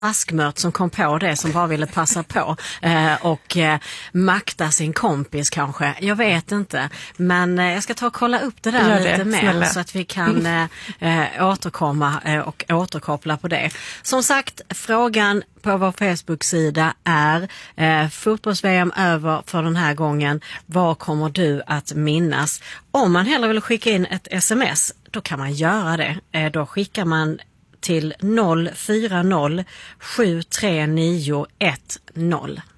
askmört som kom på det, som bara ville passa på och makta sin kompis kanske. Jag vet inte. Men jag ska ta och kolla upp det där lite mer snälla. Så att vi kan återkomma och återkoppla på det. Som sagt, frågan på vår Facebook-sida är fotbolls-VM över för den här gången. Vad kommer du att minnas? Om man hellre vill skicka in ett sms, då kan man göra det. Då skickar man till 040 739 10.